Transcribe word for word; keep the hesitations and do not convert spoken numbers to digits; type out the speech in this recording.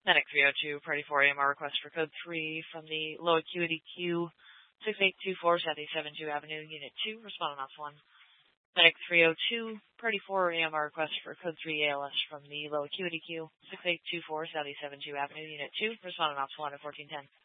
Medic three oh two, Party four A M R request for code three from the low acuity queue, six eight two four Southeast seventy-two Avenue, Unit two, responding off one. Medic three oh two, Party four A M R request for code three A L S from the low acuity queue, six eight two four Southeast seventy-two Avenue, Unit two, responding off one at fourteen ten.